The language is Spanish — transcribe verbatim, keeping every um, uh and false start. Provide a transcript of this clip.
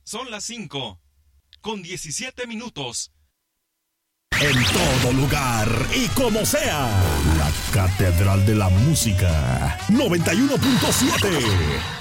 Son las cinco, con diecisiete minutos. En todo lugar y como sea, la Catedral de la Música, noventa y uno punto siete.